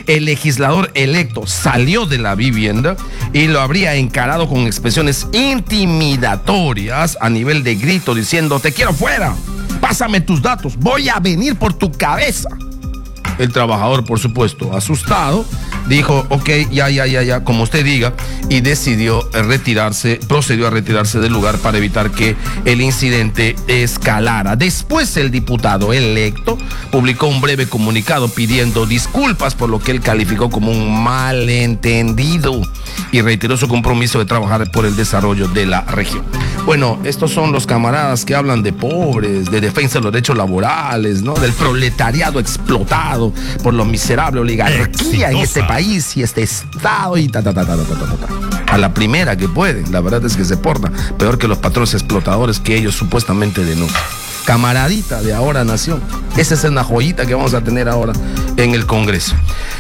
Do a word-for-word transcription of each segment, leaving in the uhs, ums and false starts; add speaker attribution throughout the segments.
Speaker 1: el legislador electo salió de la vivienda y lo habría encarado con expresiones intimidatorias a nivel de grito diciendo: te quiero fuera, pásame tus datos, voy a venir por tu cabeza. El trabajador, por supuesto, asustado, dijo: ok, ya, ya, ya, ya, como usted diga, y decidió retirarse, procedió a retirarse del lugar para evitar que el incidente escalara. Después, el diputado electo publicó un breve comunicado pidiendo disculpas por lo que él calificó como un malentendido y reiteró su compromiso de trabajar por el desarrollo de la región. Bueno, estos son los camaradas que hablan de pobres, de defensa de los derechos laborales, ¿no? Del proletariado explotado por la miserable oligarquía en este país y este estado y ta, ta, ta, ta, ta, ta, ta. A la primera que pueden, la verdad es que se porta peor que los patrones explotadores que ellos supuestamente denuncian. Camaradita de Ahora Nación. Esa es una joyita que vamos a tener ahora en el Congreso.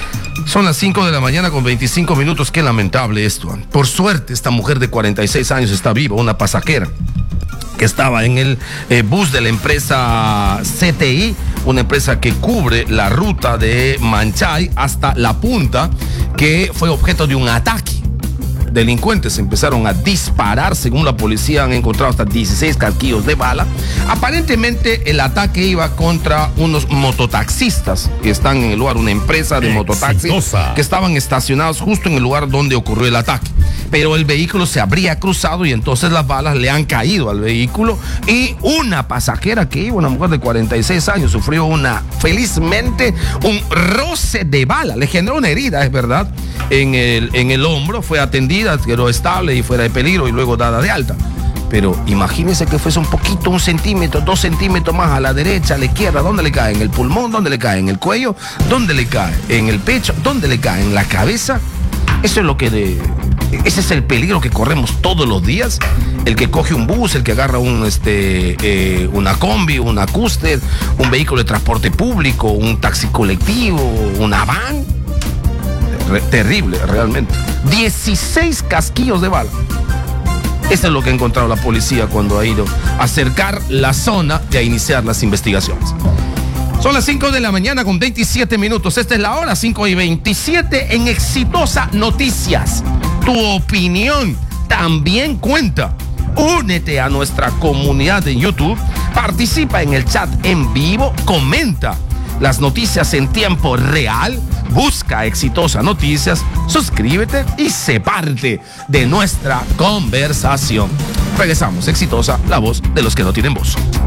Speaker 1: Son las cinco de la mañana con veinticinco minutos. Qué lamentable esto. Por suerte, esta mujer de cuarenta y seis años está viva, una pasajera que estaba en el eh, bus de la empresa C T I, una empresa que cubre la ruta de Manchay hasta La Punta, que fue objeto de un ataque. Delincuentes empezaron a disparar. Según la policía, han encontrado hasta dieciséis casquillos de bala. Aparentemente el ataque iba contra unos mototaxistas que están en el lugar, una empresa de mototaxis que estaban estacionados justo en el lugar donde ocurrió el ataque. Pero el vehículo se habría cruzado y entonces las balas le han caído al vehículo y una pasajera que iba, una mujer de cuarenta y seis años, sufrió una, felizmente, un roce de bala. Le generó una herida, es verdad, en el, en el hombro. Fue atendida, quedó estable y fuera de peligro y luego dada de alta. Pero imagínense que fuese un poquito, un centímetro, dos centímetros más a la derecha, a la izquierda. ¿Dónde le cae? ¿En el pulmón? ¿Dónde le cae? ¿En el cuello? ¿Dónde le cae? ¿En el pecho? ¿Dónde le cae? ¿En la cabeza? Eso es lo que de... Ese es el peligro que corremos todos los días. El que coge un bus, el que agarra un, este, eh, una combi, una cúster, un vehículo de transporte público, un taxi colectivo, una van. Re- terrible, realmente. dieciséis casquillos de bala. Eso es lo que ha encontrado la policía cuando ha ido a acercar la zona y a iniciar las investigaciones. Son las cinco de la mañana con veintisiete minutos. Esta es la hora, cinco y veintisiete, en Exitosa Noticias. Tu opinión también cuenta. Únete a nuestra comunidad en YouTube, participa en el chat en vivo, comenta las noticias en tiempo real, busca Exitosa Noticias, suscríbete y sé parte de nuestra conversación. Regresamos, Exitosa, la voz de los que no tienen voz.